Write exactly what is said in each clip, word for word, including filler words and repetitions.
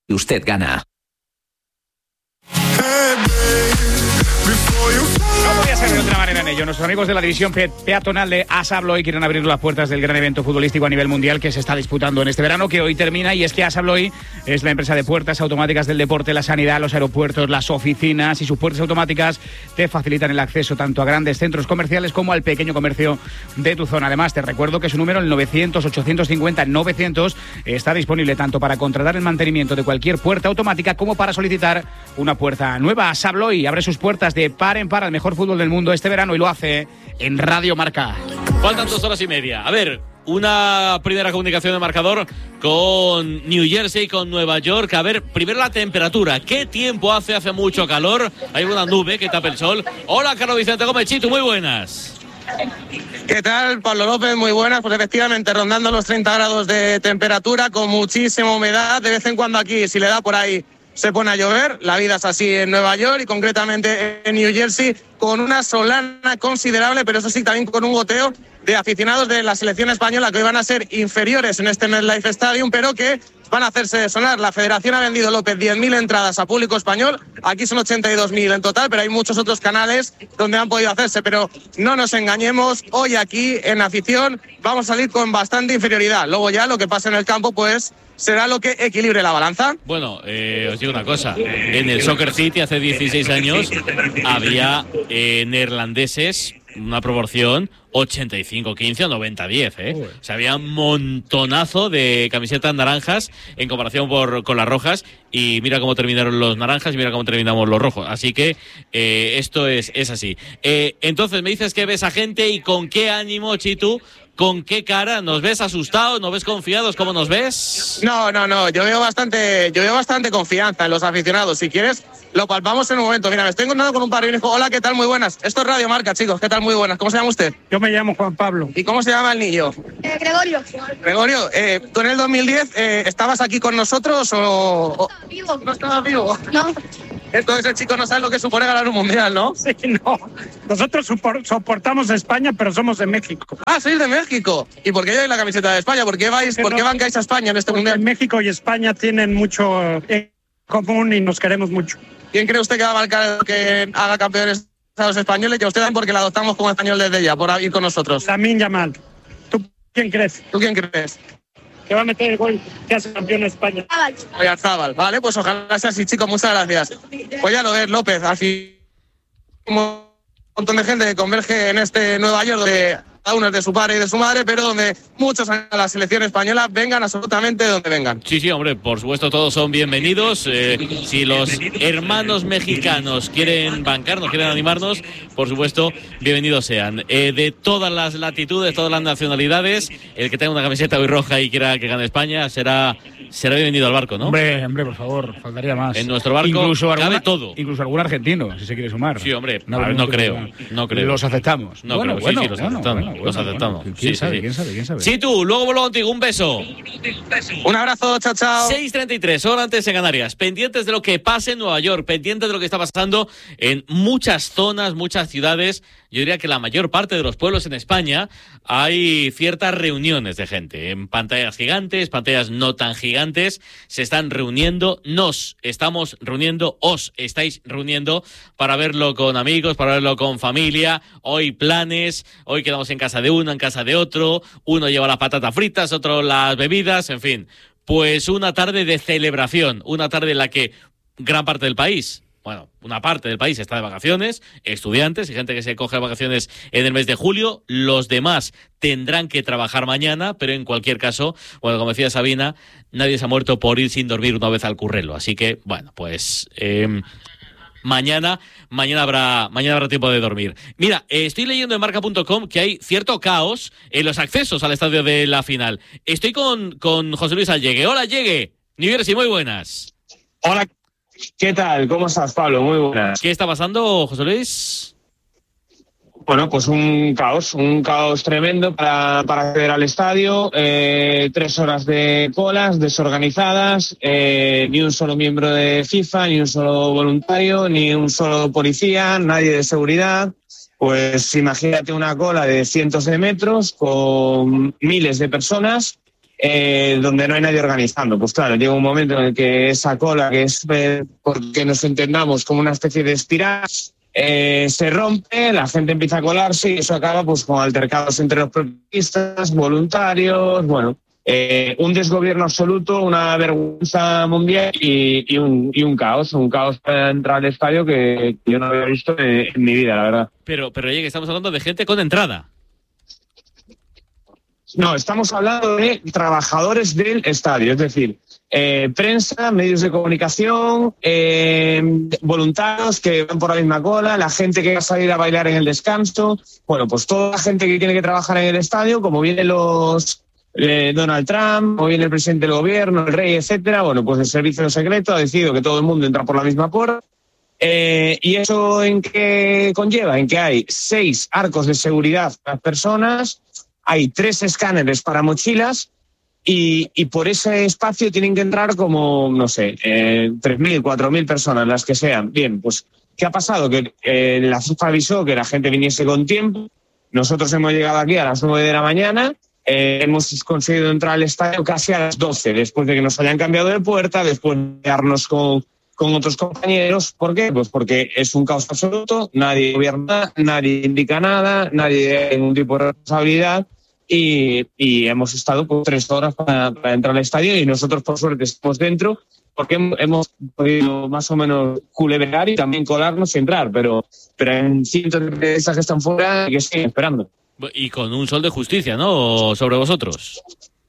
usted gana. No podía ser de otra manera en ello. Nuestros amigos de la división pe- peatonal de AS Abloy quieren abrir las puertas del gran evento futbolístico a nivel mundial que se está disputando en este verano, que hoy termina, y es que AS Abloy es la empresa de puertas automáticas del deporte, la sanidad, los aeropuertos, las oficinas, y sus puertas automáticas te facilitan el acceso tanto a grandes centros comerciales como al pequeño comercio de tu zona. Además, te recuerdo que su número, el novecientos, ochocientos cincuenta, novecientos, está disponible tanto para contratar el mantenimiento de cualquier puerta automática como para solicitar una puerta nueva. AS Abloy abre sus puertas de par en par al mejor fútbol del mundo este verano y lo hace en Radio Marca. Faltan dos horas y media. A ver, una primera comunicación de marcador con New Jersey, con Nueva York. A ver, primero la temperatura. ¿Qué tiempo hace? Hace mucho calor. Hay una nube que tapa el sol. Hola, Carlos Vicente Gómez Chitu, muy buenas. ¿Qué tal, Pablo López? Muy buenas. Pues efectivamente, rondando los treinta grados de temperatura, con muchísima humedad. De vez en cuando aquí, si le da por ahí, se pone a llover. La vida es así en Nueva York y concretamente en New Jersey, con una solana considerable, pero eso sí, también con un goteo de aficionados de la selección española que hoy van a ser inferiores en este MetLife Stadium, pero que van a hacerse sonar. La federación ha vendido, López, diez mil entradas a público español. Aquí son ochenta y dos mil en total, pero hay muchos otros canales donde han podido hacerse. Pero no nos engañemos, hoy aquí en afición vamos a salir con bastante inferioridad. Luego ya lo que pasa en el campo, pues será lo que equilibre la balanza. Bueno, eh, os digo una cosa. En el Soccer City hace dieciséis años había eh, neerlandeses, una proporción ochenta y cinco quince o noventa diez, ¿eh? O sea, había un montonazo de camisetas naranjas en comparación por, con las rojas, y mira cómo terminaron los naranjas y mira cómo terminamos los rojos. Así que eh, esto es, es así. Eh, entonces, me dices que ves a gente y con qué ánimo, Chitu, con qué cara. ¿Nos ves asustados? ¿Nos ves confiados? ¿Cómo nos ves? No, no, no. Yo veo bastante, yo veo bastante confianza en los aficionados. Si quieres, lo palpamos en un momento. Mira, me estoy encontrando con un padre y un hijo. Hola, ¿qué tal? Muy buenas. Esto es Radio Marca, chicos. ¿Qué tal? Muy buenas. ¿Cómo se llama usted? Yo me llamo Juan Pablo. ¿Y cómo se llama el niño? Eh, Gregorio. Gregorio, eh, ¿tú en el dos mil diez eh, estabas aquí con nosotros o...? o... Vivo. ¿No estabas vivo? No. Entonces el chico no sabe lo que supone ganar un mundial, ¿no? Sí, no. Nosotros supor- soportamos a España, pero somos de México. Ah, sois de México. ¿Y por qué lleváis la camiseta de España? ¿Por qué vais, por qué bancáis a España en este Porque mundial? México y España tienen mucho en común y nos queremos mucho. ¿Quién cree usted que va a marcar lo que haga campeones a los españoles? Que usted dan porque la adoptamos como español desde ya, por ir con nosotros. Lamine Yamal. ¿Tú quién crees? ¿Tú quién crees? Que va a meter el gol que hace campeón de España. Oyarzabal. Vale, pues ojalá sea así, chicos. Muchas gracias. Pues ya lo ves, López. Así como un montón de gente que converge en este Nueva York, donde cada uno es de su padre y de su madre, pero donde muchos a la selección española vengan absolutamente de donde vengan. Sí, sí, hombre, por supuesto, todos son bienvenidos. Eh, si los hermanos mexicanos quieren bancarnos, quieren animarnos, por supuesto, bienvenidos sean. Eh, de todas las latitudes, todas las nacionalidades, el que tenga una camiseta hoy roja y quiera que gane España será, será bienvenido al barco, ¿no? Hombre, hombre, por favor, faltaría más. En nuestro barco incluso cabe alguna, todo. Incluso algún argentino, si se quiere sumar. Sí, hombre, No, a ver, no no creo, creo. no creo. Los aceptamos. No bueno, creo, bueno, sí, sí, los bueno, aceptamos, bueno, los bueno, aceptamos. bueno. Sí, ¿Quién sí, sabe? sí. ¿Quién sabe? ¿Quién sabe? Sí, tú, luego vuelvo contigo, un beso. Un abrazo, chao, chao. seis treinta y tres, hora antes en Canarias. Pendientes de lo que pase en Nueva York, pendientes de lo que está pasando en muchas zonas, muchas ciudades. Yo diría que la mayor parte de los pueblos en España hay ciertas reuniones de gente. En pantallas gigantes, pantallas no tan gigantes, se están reuniendo, nos estamos reuniendo, os estáis reuniendo para verlo con amigos, para verlo con familia. Hoy planes, hoy quedamos en casa de uno, en casa de otro. Uno lleva las patatas fritas, otro las bebidas, en fin. Pues una tarde de celebración, una tarde en la que gran parte del país... Bueno, una parte del país está de vacaciones, estudiantes y gente que se coge vacaciones en el mes de julio. Los demás tendrán que trabajar mañana, pero en cualquier caso, bueno, como decía Sabina, nadie se ha muerto por ir sin dormir una vez al currelo. Así que, bueno, pues eh, mañana, mañana habrá, mañana habrá tiempo de dormir. Mira, eh, estoy leyendo en marca punto com que hay cierto caos en los accesos al estadio de la final. Estoy con, con José Luis Allegue. Hola, Allegue. New Jersey, muy buenas. Hola. ¿Qué tal? ¿Cómo estás, Pablo? Muy buenas. ¿Qué está pasando, José Luis? Bueno, pues un caos, un caos tremendo para, para acceder al estadio. Eh, tres horas de colas desorganizadas, eh, ni un solo miembro de FIFA, ni un solo voluntario, ni un solo policía, nadie de seguridad. Pues imagínate una cola de cientos de metros con miles de personas. eh, donde no hay nadie organizando. Pues claro, llega un momento en el que esa cola, que es, eh, porque nos entendamos, como una especie de espiral, eh, se rompe, la gente empieza a colarse y eso acaba pues con altercados entre los protagonistas, voluntarios, bueno, eh, un desgobierno absoluto, una vergüenza mundial y, y, un, y un caos, un caos para entrar al estadio que yo no había visto en, en mi vida, la verdad. Pero, pero oye, que estamos hablando de gente con entrada. No, estamos hablando de trabajadores del estadio, es decir, eh, prensa, medios de comunicación, eh, voluntarios que van por la misma cola, la gente que va a salir a bailar en el descanso, bueno, pues toda la gente que tiene que trabajar en el estadio, como vienen los eh, Donald Trump, como viene el presidente del gobierno, el rey, etcétera, bueno, pues el servicio secreto ha decidido que todo el mundo entra por la misma puerta. Eh, ¿Y eso en qué conlleva? En que hay seis arcos de seguridad para las personas, hay tres escáneres para mochilas y, y por ese espacio tienen que entrar como, no sé, eh, tres mil, cuatro mil personas, las que sean. Bien, pues, ¿qué ha pasado? Que eh, la FIFA avisó que la gente viniese con tiempo. Nosotros hemos llegado aquí a las nueve de la mañana. Eh, hemos conseguido entrar al estadio casi a las doce, después de que nos hayan cambiado de puerta, después de quedarnos con, con otros compañeros. ¿Por qué? Pues porque es un caos absoluto, nadie gobierna, nadie indica nada, nadie tiene ningún tipo de responsabilidad. Y, y hemos estado por tres horas para, para entrar al estadio y nosotros por suerte estamos dentro porque hemos podido más o menos culebrear y también colarnos y entrar, pero, pero en cientos de periodistas que están fuera que siguen esperando. Y con un sol de justicia, ¿no? Sobre vosotros.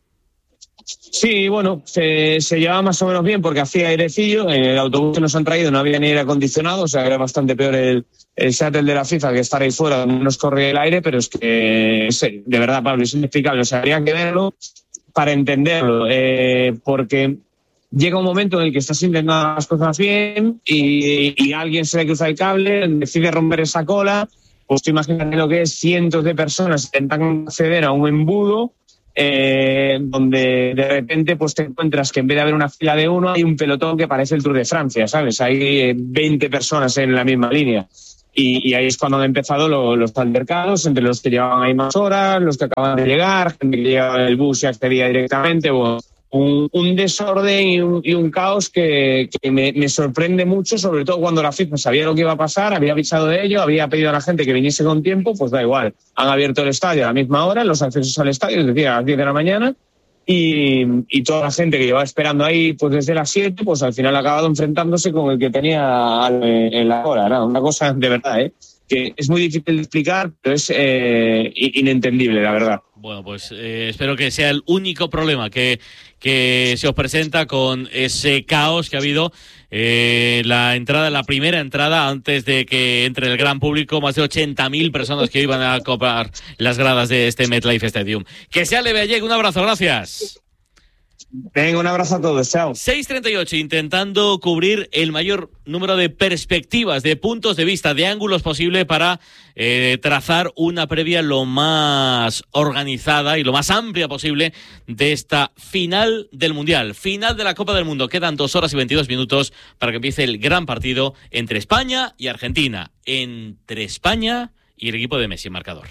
Sí, bueno, se, se llevaba más o menos bien porque hacía airecillo. En el autobús que nos han traído no había ni aire acondicionado, o sea, era bastante peor el, el shuttle de la FIFA que estar ahí fuera donde nos corría el aire, pero es que, de verdad, Pablo, es inexplicable. O sea, habría que verlo para entenderlo, eh, porque llega un momento en el que estás intentando las cosas bien y, y a alguien se le cruza el cable, decide romper esa cola. Pues tú imagínate lo que es cientos de personas intentan acceder a un embudo eh, donde de repente pues te encuentras que en vez de haber una fila de uno hay un pelotón que parece el Tour de Francia, ¿sabes? Hay veinte personas en la misma línea. Y, y ahí es cuando han empezado lo, los altercados entre los que llevaban ahí más horas, los que acaban de llegar, gente que llegaba en el bus y accedía directamente. Bueno, un, un desorden y un, y un caos que, que me, me sorprende mucho, sobre todo cuando la FIFA sabía lo que iba a pasar, había avisado de ello, había pedido a la gente que viniese con tiempo, pues da igual. Han abierto el estadio a la misma hora, los accesos al estadio, es decir, a las diez de la mañana, y, y toda la gente que llevaba esperando ahí pues desde las siete, pues al final ha acabado enfrentándose con el que tenía en la hora, ¿no? Una cosa de verdad, ¿eh? Que es muy difícil de explicar, pero es eh, inentendible, la verdad. Bueno, pues eh, espero que sea el único problema que, que se os presenta con ese caos que ha habido. Eh, la entrada, la primera entrada, antes de que entre el gran público, más de ochenta mil personas que iban a copar las gradas de este MetLife Stadium. Que sea leve, Ayek, un abrazo, gracias. Venga, un abrazo a todos, chao. seis treinta y ocho, intentando cubrir el mayor número de perspectivas, de puntos de vista, de ángulos posible para eh, trazar una previa lo más organizada y lo más amplia posible de esta final del Mundial, final de la Copa del Mundo. Quedan dos horas y veintidós minutos para que empiece el gran partido entre España y Argentina, entre España y el equipo de Messi en marcador.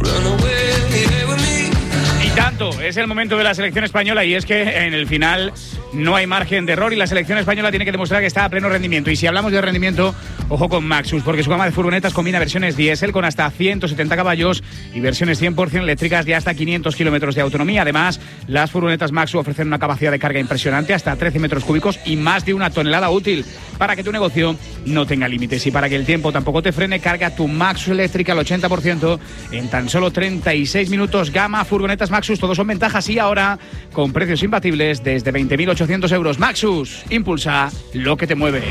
Y tanto, es el momento de la selección española y es que en el final no hay margen de error y la selección española tiene que demostrar que está a pleno rendimiento. Y si hablamos de rendimiento, ojo con Maxus, porque su gama de furgonetas combina versiones diésel con hasta ciento setenta caballos y versiones cien por ciento eléctricas de hasta quinientos kilómetros de autonomía. Además, las furgonetas Maxus ofrecen una capacidad de carga impresionante, hasta trece metros cúbicos y más de una tonelada útil, para que tu negocio no tenga límites. Y para que el tiempo tampoco te frene, carga tu Maxus eléctrica al ochenta por ciento en tan solo treinta y seis minutos. Gama furgonetas Maxus, todos son ventajas y ahora con precios imbatibles desde veinte mil ochocientos euros. Maxus, impulsa lo que te mueve.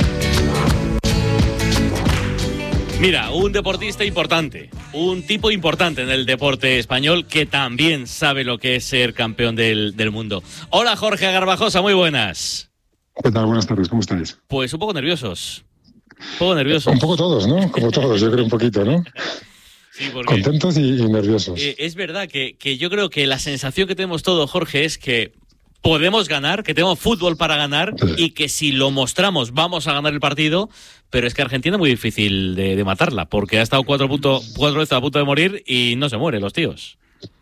Mira, un deportista importante, un tipo importante en el deporte español que también sabe lo que es ser campeón del, del mundo. Hola, Jorge Garbajosa, muy buenas. ¿Qué tal? Buenas tardes, ¿cómo estáis? Pues un poco nerviosos, un poco nerviosos. Un poco todos, ¿no? Como todos, yo creo un poquito, ¿no? Sí, porque, contentos y, y nerviosos. Eh, es verdad que, que yo creo que la sensación que tenemos todos, Jorge, es que podemos ganar, que tenemos fútbol para ganar, sí, y que si lo mostramos vamos a ganar el partido, pero es que Argentina es muy difícil de, de matarla, porque ha estado cuatro, punto, cuatro veces a punto de morir y no se muere los tíos.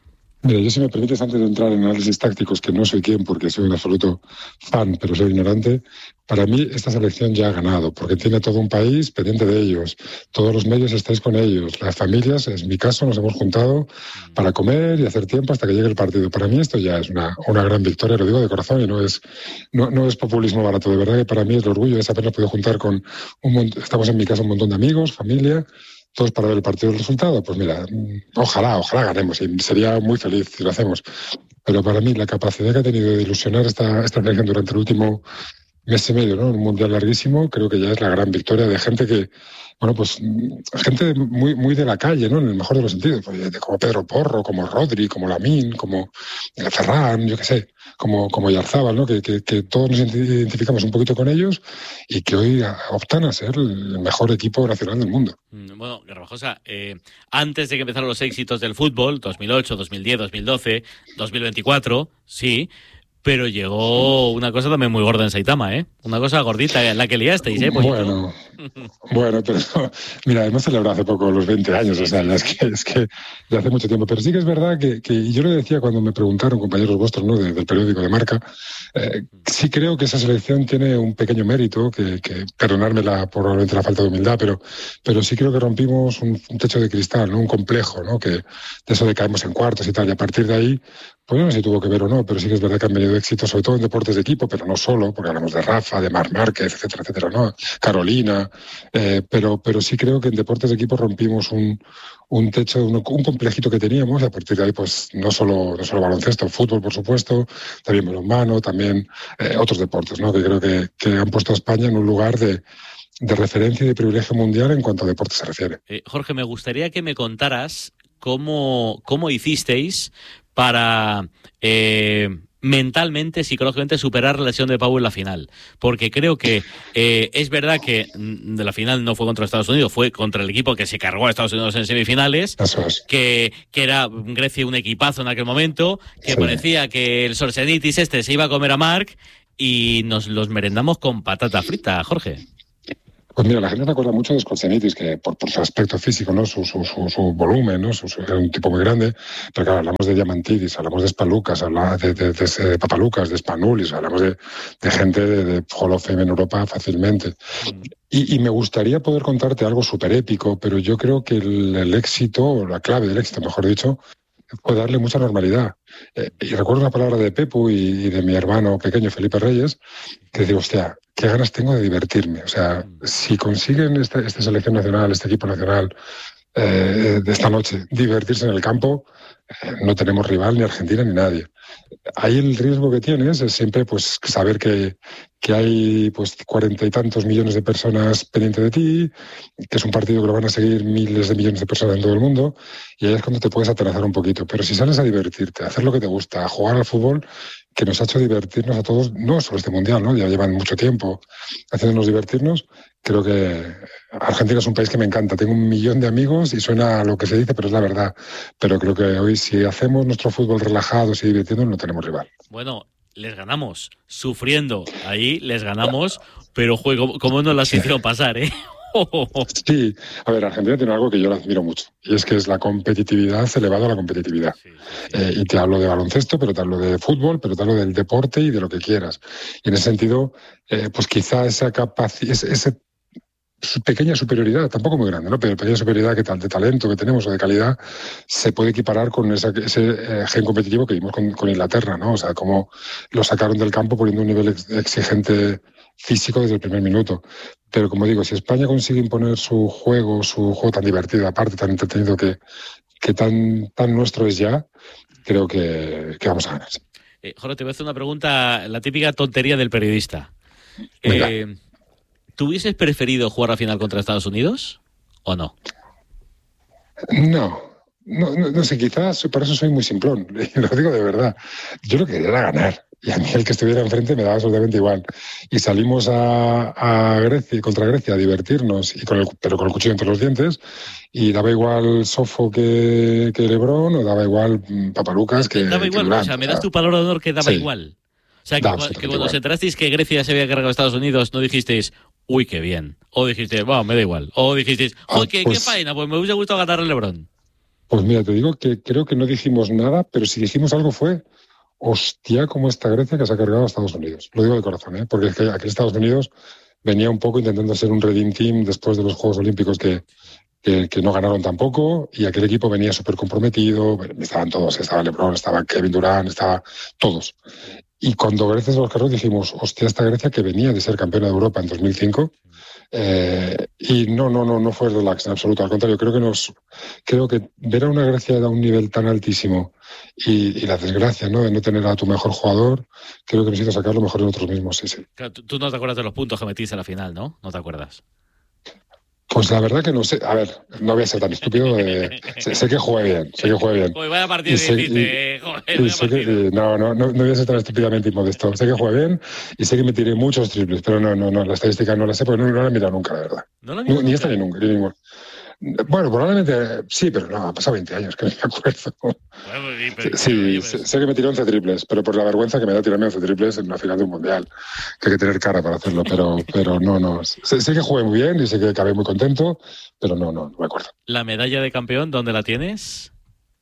Mira, yo si me permites, antes de entrar en análisis tácticos, que no soy quien porque soy un absoluto fan, pero soy ignorante, para mí esta selección ya ha ganado, porque tiene todo un país pendiente de ellos, todos los medios estáis con ellos, las familias, en mi caso, nos hemos juntado para comer y hacer tiempo hasta que llegue el partido. Para mí esto ya es una, una gran victoria, lo digo de corazón, y no es, no, no es populismo barato, de verdad que para mí es el orgullo de habernos podido juntar con un montón, estamos en mi casa un montón de amigos, familia, todos para ver el partido del resultado. Pues mira, ojalá, ojalá ganemos y sería muy feliz si lo hacemos. Pero para mí la capacidad que ha tenido de ilusionar esta, esta selección durante el último mes y medio, ¿no? Un mundial larguísimo, creo que ya es la gran victoria de gente que, bueno, pues gente muy, muy de la calle, ¿no? En el mejor de los sentidos, pues, como Pedro Porro, como Rodri, como Lamín, como Ferran, yo qué sé, como, como Yarzábal, ¿no? Que, que, que todos nos identificamos un poquito con ellos y que hoy optan a ser el mejor equipo nacional del mundo. Bueno, Garbajosa, eh, antes de que empezaran los éxitos del fútbol, dos mil ocho, dos mil diez, dos mil doce, dos mil veinticuatro, sí, pero llegó una cosa también muy gorda en Saitama, ¿eh? Una cosa gordita, la que liasteis, ¿eh? Bueno, bueno, pero mira, hemos celebrado hace poco los veinte años, o sea, es que, es que ya hace mucho tiempo. Pero sí que es verdad que, que yo lo decía cuando me preguntaron, compañeros vuestros, ¿no? De, del periódico de Marca, eh, sí creo que esa selección tiene un pequeño mérito, que, que perdonadme la, probablemente la falta de humildad, pero, pero sí creo que rompimos un, un techo de cristal, ¿no? Un complejo, ¿no? Que de eso de caemos en cuartos y tal, y a partir de ahí, pues no sé si tuvo que ver o no, pero sí que es verdad que han venido éxitos, sobre todo en deportes de equipo, pero no solo, porque hablamos de Rafa, de Marc Márquez, etcétera, etcétera, ¿no? Carolina, eh, pero, pero sí creo que en deportes de equipo rompimos un, un techo, un, un complejito que teníamos, y a partir de ahí, pues no solo, no solo baloncesto, fútbol, por supuesto, también balonmano, también eh, otros deportes, ¿no? Que creo que, que han puesto a España en un lugar de, de referencia y de privilegio mundial en cuanto a deporte se refiere. Eh, Jorge, me gustaría que me contaras cómo, cómo hicisteis para eh, mentalmente, psicológicamente superar la lesión de Pau en la final, porque creo que eh, es verdad que de la final no fue contra Estados Unidos, fue contra el equipo que se cargó a Estados Unidos en semifinales, Eso es. que, que era Grecia un equipazo en aquel momento, que sí. Parecía que el Solzhenitsyn este se iba a comer a Marc y nos los merendamos con patata frita, Jorge. Pues mira, la gente recuerda mucho de Solzhenitsyn, que por, por su aspecto físico, ¿no? Su, su, su, su volumen, ¿no? Su, su, era un tipo muy grande, pero claro, hablamos de Diamantidis, hablamos de Spalukas, hablamos de, de, de, de Papalukas, de Spanulis, hablamos de, de gente de, de Hall of Fame en Europa fácilmente. Y, y me gustaría poder contarte algo súper épico, pero yo creo que el, el éxito, o la clave del éxito, mejor dicho, fue darle mucha normalidad. Eh, y recuerdo una palabra de Pepu y, y de mi hermano pequeño, Felipe Reyes, que digo, hostia, qué ganas tengo de divertirme. O sea, si consiguen esta, esta selección nacional, este equipo nacional eh, de esta noche, divertirse en el campo, eh, no tenemos rival, ni Argentina, ni nadie. Ahí el riesgo que tienes es siempre pues saber que, que hay pues cuarenta y tantos millones de personas pendientes de ti, que es un partido que lo van a seguir miles de millones de personas en todo el mundo, y ahí es cuando te puedes atenazar un poquito. Pero si sales a divertirte, a hacer lo que te gusta, a jugar al fútbol, que nos ha hecho divertirnos a todos, no solo este mundial, ¿no? Ya llevan mucho tiempo haciéndonos divertirnos. Creo que Argentina es un país que me encanta. Tengo un millón de amigos y suena a lo que se dice, pero es la verdad. Pero creo que hoy, si hacemos nuestro fútbol relajado y divirtiéndonos, no tenemos rival. Bueno, les ganamos sufriendo. Ahí les ganamos, pero juego, ¿cómo nos las hicieron pasar, eh? Sí, a ver, Argentina tiene algo que yo le admiro mucho, y es que es la competitividad elevada a la competitividad. Sí, sí. Eh, y te hablo de baloncesto, pero te hablo de fútbol, pero te hablo del deporte y de lo que quieras. Y en ese sentido, eh, pues quizá esa capacidad, ese, ese pequeña superioridad, tampoco muy grande, ¿no? Pero pequeña superioridad que tal, de talento que tenemos o de calidad se puede equiparar con esa, ese eh, gen competitivo que vimos con, con Inglaterra, ¿no? O sea, cómo lo sacaron del campo poniendo un nivel ex exigente físico desde el primer minuto. Pero como digo, si España consigue imponer su juego, su juego tan divertido, aparte tan entretenido que, que tan, tan nuestro es ya, creo que, que vamos a ganar. Eh, Jorge, te voy a hacer una pregunta, la típica tontería del periodista. Eh, ¿Tú hubieses preferido jugar la final contra Estados Unidos o no? No, no, no, no sé, quizás por eso soy muy simplón, lo digo de verdad. Yo lo que quería era ganar. Y a mí el que estuviera enfrente me daba absolutamente igual. Y salimos a, a Grecia, contra Grecia a divertirnos, y con el, pero con el cuchillo entre los dientes, y daba igual Sofo que, que Lebrón, o daba igual Papalukas que Daba igual, que Durant, o sea, me das tu palabra de honor que daba sí. igual. O sea, que, da, que cuando os enterasteis que Grecia se había cargado a Estados Unidos, no dijisteis, uy, qué bien. O dijisteis, bueno, me da igual. O dijisteis, oh, qué, pues, qué faena, pues me hubiese gustado ganar el Lebrón. Pues mira, te digo que creo que no dijimos nada, pero si dijimos algo fue, hostia, como esta Grecia que se ha cargado a Estados Unidos. Lo digo de corazón, ¿eh? Porque es que aquí Estados Unidos venía un poco intentando ser un redeem team después de los Juegos Olímpicos que, que, que no ganaron tampoco, y aquel equipo venía súper comprometido, estaban todos, estaba LeBron, estaba Kevin Durant, estaba todos. Y cuando Grecia se los cargó dijimos, hostia, esta Grecia que venía de ser campeona de Europa en dos mil cinco, eh, y no, no, no, no fue relax en absoluto, al contrario, creo que nos, creo que ver a una Grecia a un nivel tan altísimo y, y la desgracia, ¿no?, de no tener a tu mejor jugador, creo que nos hizo sacar lo mejor de nosotros mismos, sí, sí. Claro, tú, tú no te acuerdas de los puntos que metiste en la final, ¿no? No te acuerdas. Pues la verdad que no sé. A ver, no voy a ser tan estúpido. Eh, sé, sé que jugué bien, sé que jugué bien. Joder, vaya partido que hiciste, joder, y sé que, y, no, no, no, no voy a ser tan estúpidamente inmodesto. Sé que jugué bien y sé que me tiré muchos triples, pero no, no, no, la estadística no la sé porque no, no la he mirado nunca, la verdad. ¿No la ni, ni esta ni nunca, ni ninguna. Bueno, probablemente sí, pero no, ha pasado veinte años, que no me acuerdo. Bueno, pero, sí, oye, pero... sé, sé que me tiré once triples, pero por la vergüenza que me da tirarme once triples en una final de un mundial, que hay que tener cara para hacerlo, pero, pero no, no. Sé, sé que jugué muy bien y sé que acabé muy contento, pero no, no, no me acuerdo. ¿La medalla de campeón, dónde la tienes?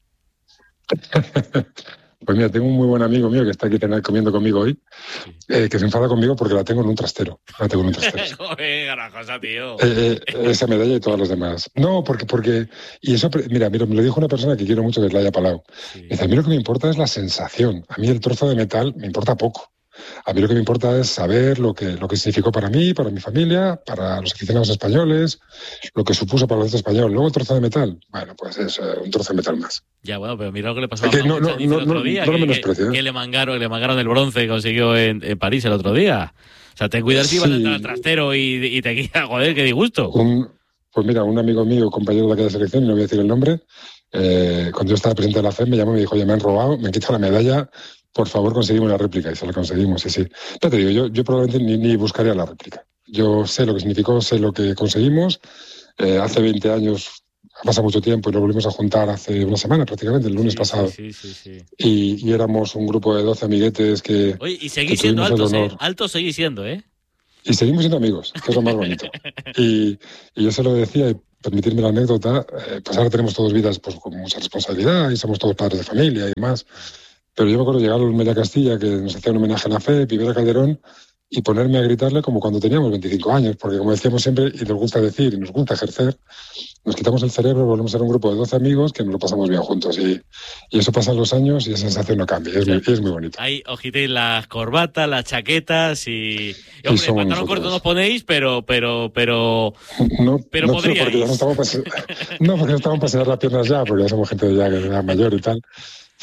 Pues mira, tengo un muy buen amigo mío que está aquí comiendo conmigo hoy, eh, que se enfada conmigo porque la tengo en un trastero. La tengo en un trastero. Joder, garajosa, tío. Eh, eh, esa medalla y todas las demás. No, porque, porque, y eso, mira, mira, me lo dijo una persona que quiero mucho, que es Laia Palau. Sí. Dice, a mí lo que me importa es la sensación. A mí el trozo de metal me importa poco. A mí lo que me importa es saber lo que, lo que significó para mí, para mi familia, para los aficionados españoles, lo que supuso para el resto español. Luego el trozo de metal, bueno, pues es uh, un trozo de metal más. Ya, bueno, pero mira lo que le pasó a que no, no, el no, otro no, día, no, no que, lo que, que le mangaron, le mangaron el bronce que consiguió en, en París el otro día. O sea, ten cuidado si sí. Vas a entrar al trastero y, y te quita, joder, qué disgusto. Un, pues mira, un amigo mío, compañero de aquella selección, no voy a decir el nombre, eh, cuando yo estaba presidente de la F E M, me llamó y me dijo, oye, me han robado, me han quitado la medalla, por favor, conseguimos una réplica. Y se la conseguimos, sí, sí. Ya te digo, yo, yo probablemente ni, ni buscaría la réplica. Yo sé lo que significó, sé lo que conseguimos. Eh, hace veinte años, ha pasado mucho tiempo y nos volvimos a juntar hace una semana prácticamente, el lunes sí, pasado. Sí, sí, sí, sí. Y, y éramos un grupo de doce amiguetes que... Oye, y seguís siendo altos, ¿eh? Altos seguís siendo, ¿eh? Y seguimos siendo amigos, que es lo más bonito. y, y yo se lo decía, y permitirme la anécdota, eh, pues ahora tenemos todos vidas pues, con mucha responsabilidad y somos todos padres de familia y demás. Pero yo me acuerdo llegar al Media Castilla, que nos hacía un homenaje a la F E P, y ver a Calderón y ponerme a gritarle como cuando teníamos veinticinco años, porque como decíamos siempre, y nos gusta decir, y nos gusta ejercer, nos quitamos el cerebro, volvemos a ser un grupo de doce amigos que nos lo pasamos bien juntos. Y, y eso pasan los años y esa sensación no cambia, y es, sí. muy, y es muy bonito. Ahí ojitéis las corbatas, las chaquetas y... y hombre, y pantalón corto nos ponéis, pero... pero, pero no, pero no, podríais. Porque no, estamos pase... no, porque no estamos para pasear las piernas ya, porque ya somos gente ya que es mayor y tal.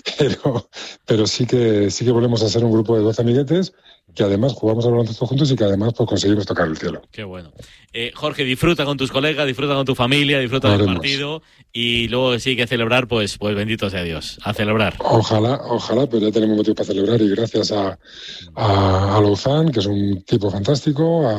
Pero, pero sí que sí que volvemos a ser un grupo de doce amiguetes que además jugamos al baloncesto juntos y que además pues conseguimos tocar el cielo. Qué bueno. Eh, Jorge, disfruta con tus colegas, disfruta con tu familia, disfruta del partido y luego sí que celebrar, pues, pues bendito sea Dios, a celebrar. Ojalá, ojalá, pero ya tenemos motivo para celebrar y gracias a, a, a Louzán, que es un tipo fantástico, a,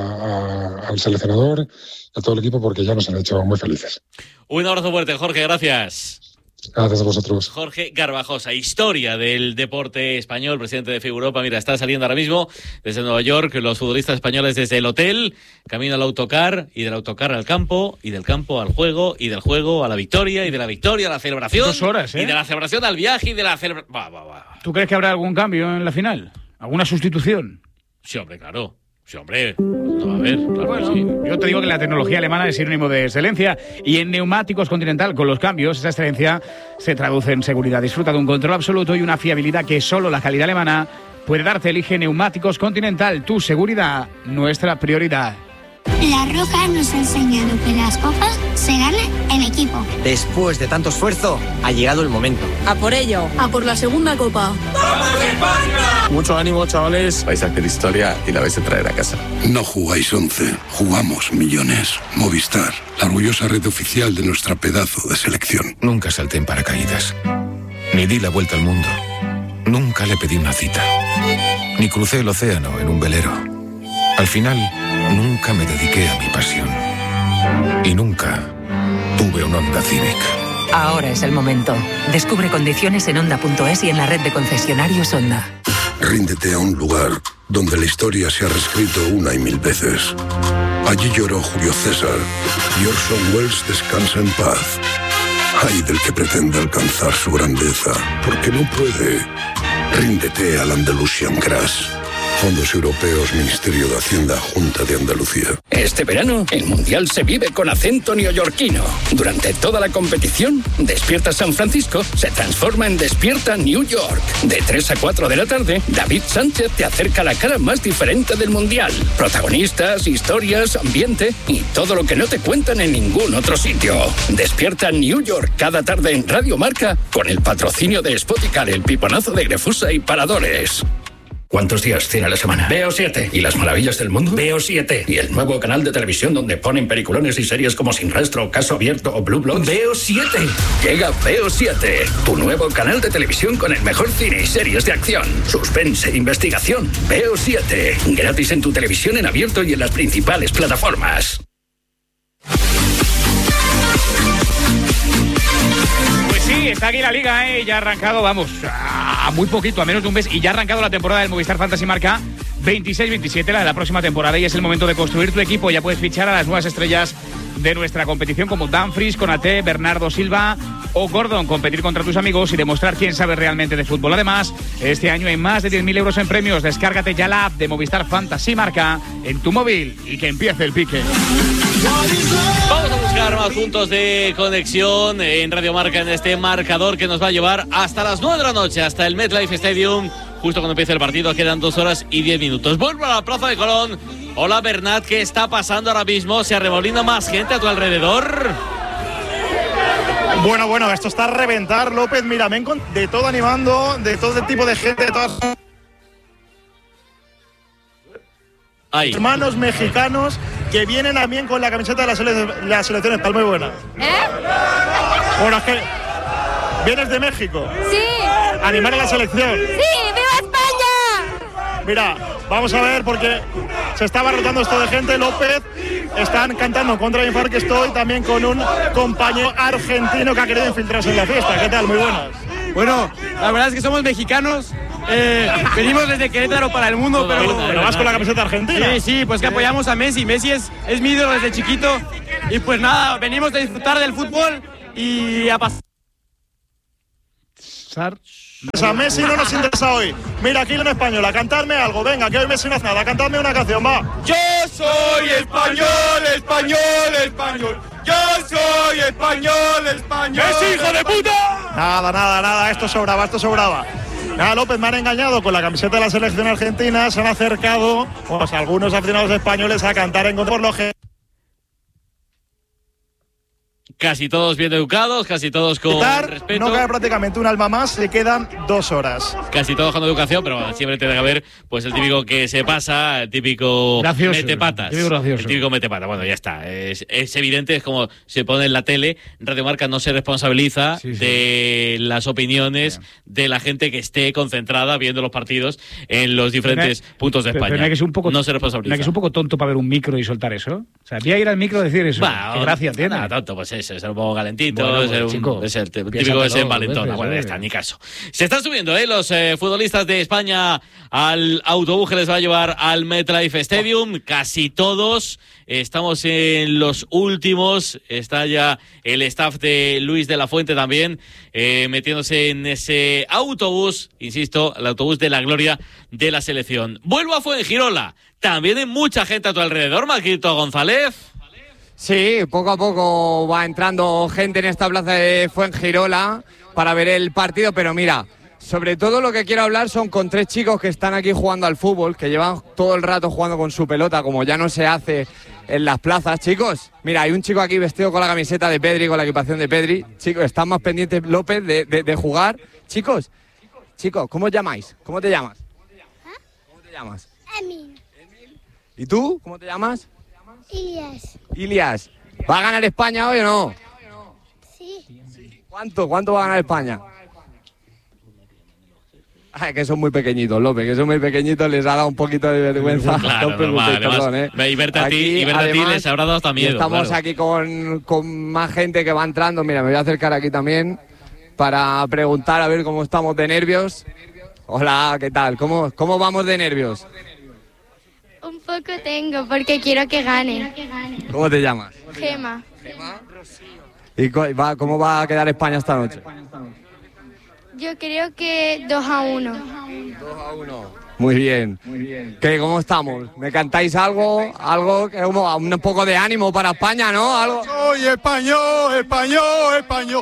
a, al seleccionador, a todo el equipo, porque ya nos han hecho muy felices. Un abrazo fuerte, Jorge, gracias. Gracias a vosotros. Jorge Garbajosa, historia del deporte español, presidente de FIBA Europa. Mira, está saliendo ahora mismo desde Nueva York los futbolistas españoles desde el hotel, camino al autocar y del autocar al campo y del campo al juego y del juego a la victoria y de la victoria a la celebración. Dos horas, ¿eh? Y de la celebración al viaje y de la celebración... Va, va, va. ¿Tú crees que habrá algún cambio en la final? ¿Alguna sustitución? Sí, hombre, claro. Sí, hombre, no va a haber, claro. Bueno, sí. Yo te digo que la tecnología alemana es sinónimo de excelencia y en Neumáticos Continental, con los cambios, esa excelencia se traduce en seguridad. Disfruta de un control absoluto y una fiabilidad que solo la calidad alemana puede darte. Elige Neumáticos Continental, tu seguridad, nuestra prioridad. La Roja nos ha enseñado que las copas se ganan en equipo. Después de tanto esfuerzo, ha llegado el momento. A por ello, a por la segunda copa. ¡Vamos España! Mucho ánimo, chavales. Vais a hacer historia y la vais a traer a casa. No jugáis once, jugamos millones. Movistar, la orgullosa red oficial de nuestra pedazo de selección. Nunca salté en paracaídas, ni di la vuelta al mundo. Nunca le pedí una cita, ni crucé el océano en un velero. Al final, nunca me dediqué a mi pasión. Y nunca tuve un Honda Civic. Ahora es el momento. Descubre condiciones en Honda punto es y en la red de concesionarios Honda. Ríndete a un lugar donde la historia se ha reescrito una y mil veces. Allí lloró Julio César y Orson Welles descansa en paz. Ay del que pretenda alcanzar su grandeza, porque no puede. Ríndete al Andalusian Crash. Fondos Europeos, Ministerio de Hacienda, Junta de Andalucía. Este verano, el Mundial se vive con acento neoyorquino. Durante toda la competición, Despierta San Francisco se transforma en Despierta New York. De tres a cuatro de la tarde, David Sánchez te acerca la cara más diferente del Mundial. Protagonistas, historias, ambiente y todo lo que no te cuentan en ningún otro sitio. Despierta New York cada tarde en Radio Marca con el patrocinio de Spoticar, el piponazo de Grefusa y Paradores. ¿Cuántos días tiene a la semana? Veo siete. ¿Y las maravillas del mundo? Veo siete. ¿Y el nuevo canal de televisión donde ponen peliculones y series como Sin Rastro, Caso Abierto o Blue Bloods? Veo siete. Llega Veo siete, tu nuevo canal de televisión con el mejor cine y series de acción, suspense, investigación. Veo siete. Gratis en tu televisión en abierto y en las principales plataformas. Sí, está aquí la Liga, ¿eh? Ya ha arrancado, vamos, a muy poquito, a menos de un mes, y ya ha arrancado la temporada del Movistar Fantasy Marca veintiséis veintisiete, la de la próxima temporada, y es el momento de construir tu equipo. Ya puedes fichar a las nuevas estrellas de nuestra competición como Dumfries, Konaté, Bernardo Silva o Gordon, competir contra tus amigos y demostrar quién sabe realmente de fútbol. Además, este año hay más de diez mil euros en premios. Descárgate ya la app de Movistar Fantasy Marca en tu móvil y que empiece el pique. Vamos a buscar más puntos de conexión en Radio Marca en este marcador que nos va a llevar hasta las nueve de la noche, hasta el MetLife Stadium. Justo cuando empiece el partido quedan dos horas y diez minutos. Vuelvo a la Plaza de Colón. Hola Bernat, ¿qué está pasando ahora mismo? ¿Se arremolina más gente a tu alrededor? Bueno, bueno, esto está a reventar, López. Mira, ven con de todo animando, de todo tipo de gente, de todas... Ahí. Hermanos mexicanos que vienen también con la camiseta de la, sele la selección. Está muy buena. ¿Eh? Bueno, es que vienes de México. Sí. Animar a la selección. Sí, ¡viva España! Mira, vamos a ver porque se está abarrotando esto de gente. López, están cantando Contra mi Infarto que estoy también con un compañero argentino que ha querido infiltrarse en la fiesta. ¿Qué tal? Muy buenas. Bueno, la verdad es que somos mexicanos. Eh, venimos desde Querétaro para el mundo, pero, pero, pero vas con la camiseta argentina. Sí, sí, pues que apoyamos a Messi. Messi es, es mi ídolo desde chiquito. Y pues nada, venimos a disfrutar del fútbol y a pasar. A Messi no nos interesa hoy. Mira, aquí en español, a cantarme algo. Venga, que hoy Messi no hace nada. Cantadme una canción, va. Yo soy español, español, español. Yo soy español, español. ¡Es hijo de puta! Nada, nada, nada. Esto sobraba, esto sobraba. Nada, López, me han engañado con la camiseta de la selección argentina. Se han acercado pues, algunos aficionados españoles a cantar en contra por lo que... Casi todos bien educados, casi todos con respeto. No cabe prácticamente un alma más, le quedan dos horas. Casi todos con educación, pero siempre tiene que haber pues el típico que se pasa, el típico gracioso, metepatas. El típico, gracioso. El típico metepatas. Bueno, ya está. Es, es evidente, es como se pone en la tele. Radio Marca no se responsabiliza sí, sí. de las opiniones Bien. de la gente que esté concentrada viendo los partidos en los diferentes pero, puntos de pero, España. Pero no, hay que ser un poco, no se responsabiliza. No hay que ser un poco tonto para ver un micro y soltar eso. O sea, voy a ir al micro a decir eso. Bah, Qué gracia tiene. Nada, tonto, pues eso. Es un poco calentito, bueno, es, el, chico, es el típico que se envalentona. Bueno, ya está, ni caso. Se están subiendo ¿eh? los eh, futbolistas de España al autobús que les va a llevar al MetLife Stadium. Casi todos. Estamos en los últimos. Está ya el staff de Luis de la Fuente también eh, metiéndose en ese autobús. Insisto, el autobús de la gloria de la selección. Vuelvo a Fuengirola. También hay mucha gente a tu alrededor, Marquito González. Sí, poco a poco va entrando gente en esta plaza de Fuengirola para ver el partido, pero mira, sobre todo lo que quiero hablar son con tres chicos que están aquí jugando al fútbol, que llevan todo el rato jugando con su pelota, como ya no se hace en las plazas. Chicos, mira, hay un chico aquí vestido con la camiseta de Pedri, con la equipación de Pedri. Chicos, están más pendientes, López, de, de, de jugar. Chicos, chicos, ¿cómo os llamáis? ¿Cómo te llamas? ¿Cómo te llamas? Emil. ¿Y tú? ¿Cómo te llamas? Ilias. Ilias, ¿va a ganar España hoy o no? Sí. ¿Cuánto? ¿Cuánto va a ganar España? Ay, que son muy pequeñitos, López, que son muy pequeñitos, les ha dado un poquito de vergüenza. Claro, no normal, perdón, ¿eh? Y verte a ti, y verte además, a ti les habrá dado hasta miedo. Estamos claro. aquí con, con más gente que va entrando. Mira, me voy a acercar aquí también para preguntar a ver cómo estamos de nervios. Hola, ¿qué tal? ¿Cómo, cómo vamos de nervios? Un poco tengo, porque quiero que gane. ¿Cómo te llamas? Gema. ¿Gema? ¿Y va, cómo va a quedar España esta noche? Yo creo que dos a uno. dos a uno. Muy bien. Muy bien. ¿Qué, ¿Cómo estamos? ¿Me cantáis algo? Algo que como un poco de ánimo para España, ¿no? Algo. Soy español, español, español.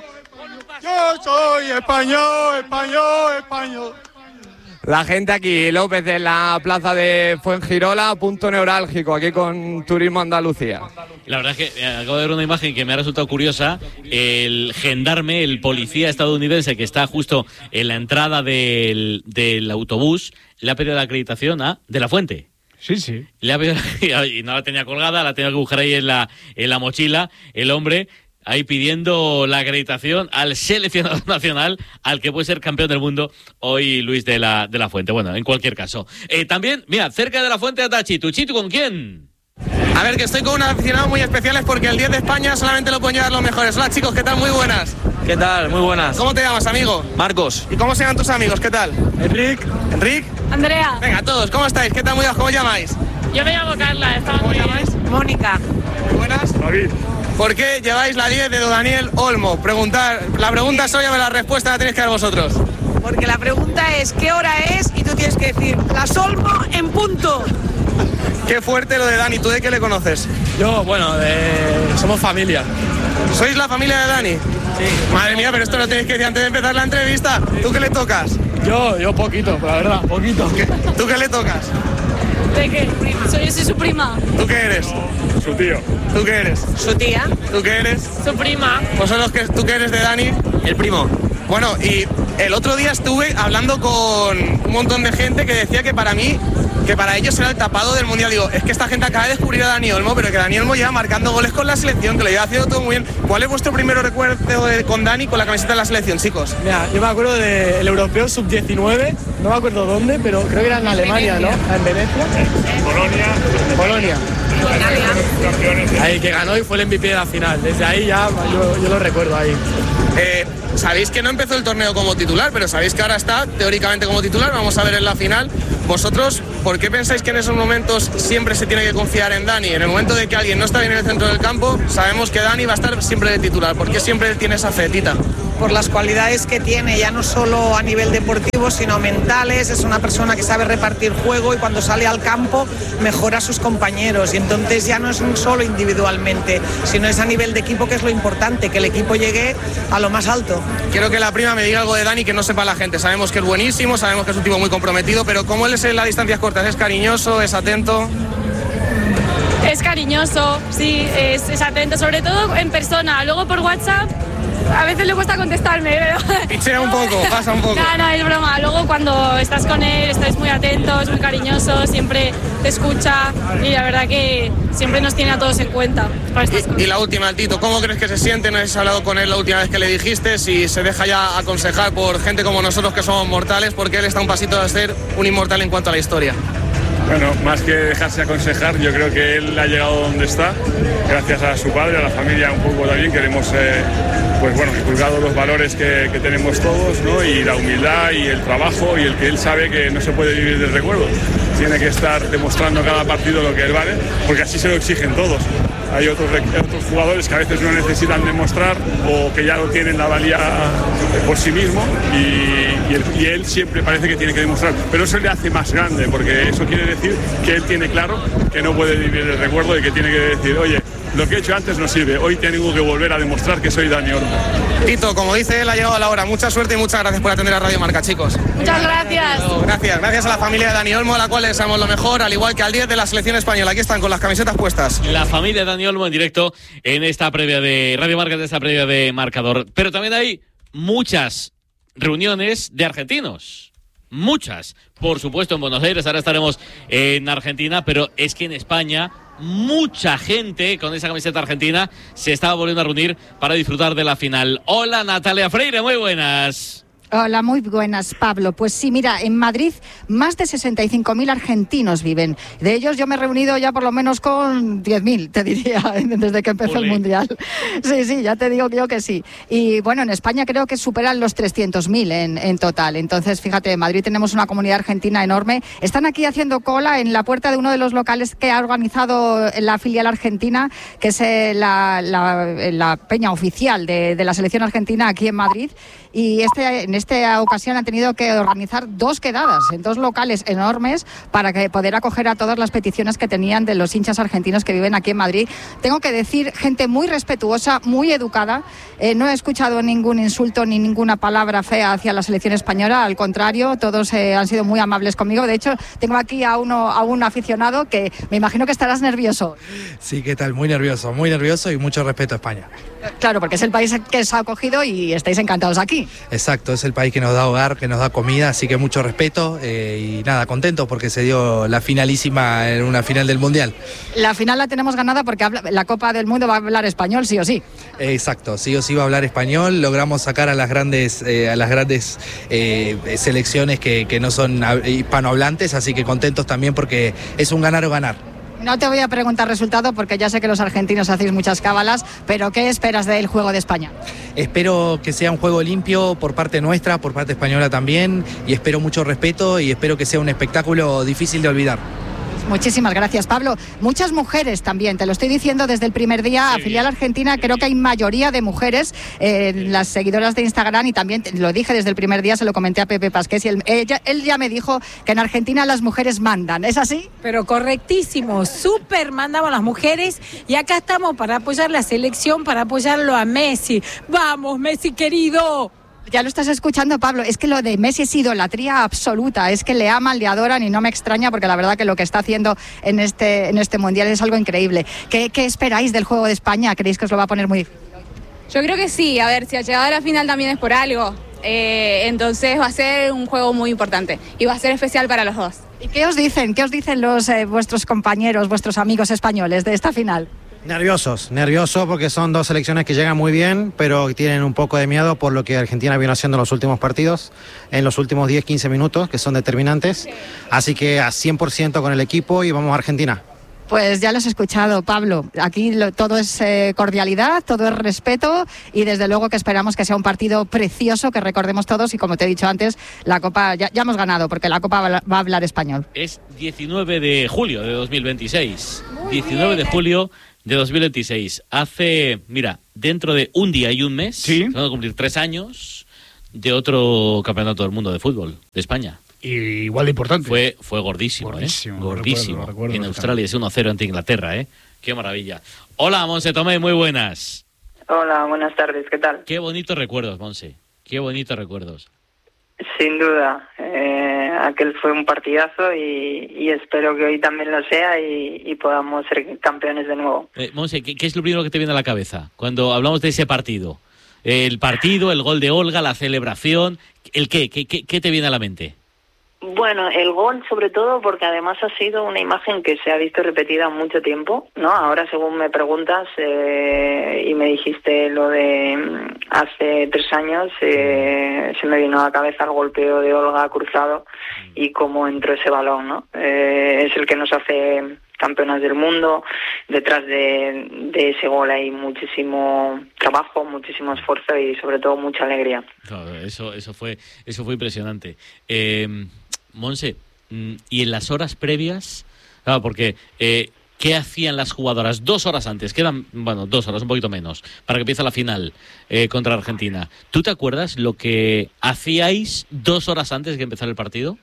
Yo soy español, español, español. La gente aquí, López, de la plaza de Fuengirola, punto neurálgico, aquí con Turismo Andalucía. La verdad es que eh, acabo de ver una imagen que me ha resultado curiosa. El gendarme, el policía estadounidense que está justo en la entrada del, del autobús, le ha pedido la acreditación a De la Fuente. Sí, sí. Le ha pedido, y no la tenía colgada, la tenía que buscar ahí en la, en la mochila. El hombre ahí pidiendo la acreditación al seleccionador nacional, al que puede ser campeón del mundo hoy, Luis de la, de la Fuente. Bueno, en cualquier caso. Eh, también, mira, cerca de la Fuente está Chitu. Chitu, ¿con quién? A ver, que estoy con unos aficionados muy especiales porque el diez de España solamente lo pueden llevar los mejores. Hola chicos, ¿qué tal? Muy buenas. ¿Qué tal? Muy buenas. ¿Cómo te llamas, amigo? Marcos. ¿Y cómo se llaman tus amigos? ¿Qué tal? Enric. ¿Enric? Andrea. Venga, todos, ¿cómo estáis? ¿Qué tal? Muy bien, ¿cómo llamáis? Yo me llamo Carla. ¿Cómo llamáis? Mónica. Muy buenas. David. ¿Por qué lleváis la diez de Don Daniel Olmo? Preguntar, la pregunta es obvia, pero la respuesta la tenéis que dar vosotros. Porque la pregunta es ¿qué hora es? Y tú tienes que decir las Olmo en punto. Qué fuerte lo de Dani, ¿tú de qué le conoces? Yo, bueno, de... somos familia. ¿Sois la familia de Dani? Sí. Madre mía, pero esto lo tenéis que decir antes de empezar la entrevista. ¿Tú qué le tocas? Yo, yo poquito, la verdad, poquito. ¿Qué? ¿Tú qué le tocas? ¿De qué? Soy, yo soy su prima. ¿Tú qué eres? Su tío. ¿Tú qué eres? Su tía. ¿Tú qué eres? Su prima. Pues son los que tú que eres de Dani. El primo. Bueno, y el otro día estuve hablando con un montón de gente que decía que para mí, que para ellos era el tapado del Mundial. Digo, es que esta gente acaba de descubrir a Dani Olmo, pero que Dani Olmo lleva marcando goles con la selección, que lo lleva haciendo todo muy bien. ¿Cuál es vuestro primer recuerdo de, con Dani con la camiseta de la selección, chicos? Mira, yo me acuerdo del europeo sub diecinueve, no me acuerdo dónde, pero creo que era en Alemania, ¿no? En Venecia. En Polonia. Polonia. Ahí que ganó y fue el M V P de la final. Desde ahí ya yo, yo lo recuerdo ahí. Eh, sabéis que no empezó el torneo como titular, pero sabéis que ahora está teóricamente como titular. Vamos a ver en la final. Vosotros, ¿por qué pensáis que en esos momentos siempre se tiene que confiar en Dani? En el momento de que alguien no está bien en el centro del campo, sabemos que Dani va a estar siempre de titular. ¿Por qué siempre tiene esa fetita? Por las cualidades que tiene, ya no solo a nivel deportivo, sino mentales. Es una persona que sabe repartir juego y cuando sale al campo mejora a sus compañeros. Y entonces ya no es un solo individualmente, sino es a nivel de equipo, que es lo importante, que el equipo llegue a lo más alto. Quiero que la prima me diga algo de Dani que no sepa la gente. Sabemos que es buenísimo, sabemos que es un tipo muy comprometido, pero ¿cómo él es en las distancias cortas? ¿Es cariñoso, es atento? Es cariñoso, sí, es, es atento, sobre todo en persona. Luego por WhatsApp a veces le cuesta contestarme, pero... Pichea un poco, pasa un poco. No, no, es broma. Luego cuando estás con él, estáis muy atentos, muy cariñoso, siempre te escucha y la verdad que siempre nos tiene a todos en cuenta para estas cosas. Y, y la última, Tito, ¿cómo crees que se siente? No has hablado con él la última vez que le dijiste, si se deja ya aconsejar por gente como nosotros que somos mortales, porque él está un pasito de ser un inmortal en cuanto a la historia. Bueno, más que dejarse aconsejar, yo creo que él ha llegado donde está, gracias a su padre, a la familia un poco también, que le hemos eh, pues bueno, inculcado los valores que, que tenemos todos, ¿no? Y la humildad y el trabajo y el que él sabe que no se puede vivir del recuerdo. Tiene que estar demostrando cada partido lo que él vale, porque así se lo exigen todos. Hay otros, otros jugadores que a veces no necesitan demostrar o que ya lo tienen la valía por sí mismo y, y, él, y él siempre parece que tiene que demostrar. Pero eso le hace más grande, porque eso quiere decir que él tiene claro que no puede vivir el recuerdo y que tiene que decir, oye, lo que he hecho antes no sirve, hoy tengo que volver a demostrar que soy Dani Olmo. Tito, como dice él, ha llegado la hora. Mucha suerte y muchas gracias por atender a Radio Marca, chicos. Muchas gracias. Gracias, gracias a la familia de Dani Olmo, a la cual le deseamos lo mejor, al igual que al diez de la selección española. Aquí están con las camisetas puestas. La familia de Dani Olmo en directo en esta previa de Radio Marca, en esta previa de Marcador. Pero también hay muchas reuniones de argentinos. Muchas. Por supuesto en Buenos Aires, ahora estaremos en Argentina, pero es que en España mucha gente con esa camiseta argentina se estaba volviendo a reunir para disfrutar de la final. Hola Natalia Freire, muy buenas. Hola, muy buenas, Pablo. Pues sí, mira, en Madrid más de sesenta y cinco mil argentinos viven. De ellos yo me he reunido ya por lo menos con diez mil, te diría, desde que empezó Olé. el Mundial. Sí, sí, ya te digo yo que sí. Y bueno, en España creo que superan los trescientos mil en, en total. Entonces, fíjate, en Madrid tenemos una comunidad argentina enorme. Están aquí haciendo cola en la puerta de uno de los locales que ha organizado la filial argentina, que es la, la, la peña oficial de, de la selección argentina aquí en Madrid. Y este, en esta ocasión han tenido que organizar dos quedadas en dos locales enormes para que poder acoger a todas las peticiones que tenían de los hinchas argentinos que viven aquí en Madrid. Tengo que decir, gente muy respetuosa, muy educada. Eh, no he escuchado ningún insulto ni ninguna palabra fea hacia la selección española. Al contrario, todos eh, han sido muy amables conmigo. De hecho, tengo aquí a, uno, a un aficionado que me imagino que estarás nervioso. Sí, ¿qué tal? Muy nervioso, muy nervioso y mucho respeto a España. Claro, porque es el país que os ha acogido y estáis encantados aquí. Exacto, es el país que nos da hogar, que nos da comida, así que mucho respeto eh, y nada, contentos porque se dio la finalísima en una final del Mundial. La final la tenemos ganada porque habla, la Copa del Mundo va a hablar español, sí o sí. Eh, exacto, sí o sí va a hablar español, logramos sacar a las grandes, eh, a las grandes eh, selecciones que, que no son hispanohablantes, así que contentos también porque es un ganar o ganar. No te voy a preguntar resultado porque ya sé que los argentinos hacéis muchas cábalas, pero ¿qué esperas del juego de España? Espero que sea un juego limpio por parte nuestra, por parte española también, y espero mucho respeto y espero que sea un espectáculo difícil de olvidar. Muchísimas gracias, Pablo. Muchas mujeres también, te lo estoy diciendo desde el primer día. Sí, a filial argentina creo que hay mayoría de mujeres, eh, las seguidoras de Instagram, y también te, lo dije desde el primer día, se lo comenté a Pepe Pasqués y él, ella, él ya me dijo que en Argentina las mujeres mandan. ¿Es así? Pero correctísimo, súper mandamos las mujeres y acá estamos para apoyar la selección, para apoyarlo a Messi. ¡Vamos, Messi querido! Ya lo estás escuchando, Pablo, es que lo de Messi es idolatría absoluta, es que le aman, le adoran y no me extraña porque la verdad que lo que está haciendo en este, en este Mundial es algo increíble. ¿Qué, qué esperáis del juego de España? ¿Creéis que os lo va a poner muy difícil? Yo creo que sí, a ver, si ha llegado a la final también es por algo, eh, entonces va a ser un juego muy importante y va a ser especial para los dos. ¿Y qué os dicen? ¿Qué os dicen los eh, vuestros compañeros, vuestros amigos españoles de esta final? Nerviosos, nerviosos porque son dos selecciones que llegan muy bien, pero tienen un poco de miedo por lo que Argentina vino haciendo en los últimos partidos, en los últimos diez quince minutos, que son determinantes. Así que a cien por ciento con el equipo y vamos a Argentina. Pues ya lo has escuchado, Pablo. Aquí lo, todo es eh, cordialidad, todo es respeto y desde luego que esperamos que sea un partido precioso, que recordemos todos y como te he dicho antes, la Copa ya, ya hemos ganado porque la Copa va, va a hablar español. Es diecinueve de julio de dos mil veintiséis. Muy diecinueve bien. de julio de dos mil veintiséis. Hace, mira, dentro de un día y un mes, ¿sí? Van a cumplir tres años de otro campeonato del mundo de fútbol de España. Y igual de importante. Fue, fue gordísimo, gordísimo, ¿eh? Gordísimo. Recuerdo, recuerdo, en Australia es uno cero ante Inglaterra, ¿eh? Qué maravilla. Hola, Monse Tomé, muy buenas. Hola, buenas tardes, ¿qué tal? Qué bonitos recuerdos, Monse. Qué bonitos recuerdos. Sin duda, eh, aquel fue un partidazo y, y espero que hoy también lo sea y, y podamos ser campeones de nuevo. Eh, Monse, ¿qué, ¿qué es lo primero que te viene a la cabeza cuando hablamos de ese partido? El partido, el gol de Olga, la celebración, ¿el qué? ¿Qué, qué, qué te viene a la mente? Bueno, el gol sobre todo porque además ha sido una imagen que se ha visto repetida mucho tiempo, ¿no? Ahora según me preguntas eh, y me dijiste lo de hace tres años, eh, se me vino a la cabeza el golpeo de Olga Cruzado y cómo entró ese balón, ¿no? Eh, es el que nos hace campeonas del mundo. Detrás de, de ese gol hay muchísimo trabajo, muchísimo esfuerzo y sobre todo mucha alegría. Claro, eso, eso fue, eso fue impresionante. Eh, Monse, y en las horas previas, claro, porque eh, ¿qué hacían las jugadoras dos horas antes? Quedan, bueno, dos horas, un poquito menos, para que empiece la final eh, contra Argentina. ¿Tú te acuerdas lo que hacíais dos horas antes de que empezara el partido?